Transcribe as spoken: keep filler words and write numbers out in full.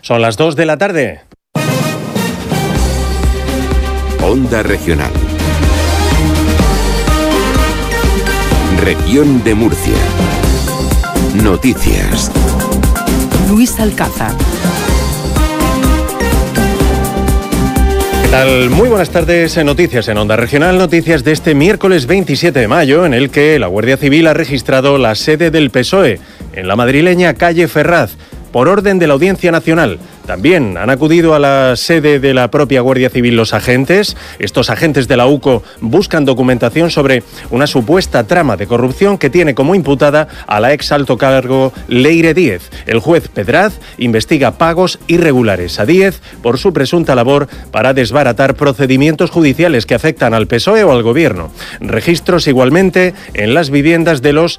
Son las dos de la tarde. Onda Regional. Región de Murcia. Noticias. Luis Alcázar. ¿Qué tal? Muy buenas tardes en Noticias en Onda Regional. Noticias de este miércoles veintisiete de mayo, en el que la Guardia Civil ha registrado la sede del P S O E en la madrileña calle Ferraz, por orden de la Audiencia Nacional. También han acudido a la sede de la propia Guardia Civil los agentes. Estos agentes de la U C O buscan documentación sobre una supuesta trama de corrupción que tiene como imputada a la ex alto cargo Leire Díez. El juez Pedraz investiga pagos irregulares a Díez por su presunta labor para desbaratar procedimientos judiciales que afectan al P S O E o al Gobierno. Registros igualmente en las viviendas de los